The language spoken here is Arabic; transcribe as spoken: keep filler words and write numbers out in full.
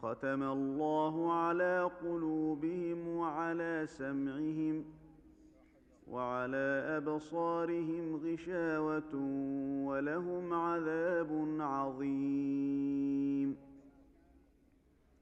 ختم الله على قلوبهم وعلى سمعهم وعلى أبصارهم غشاوة ولهم عذاب عظيم.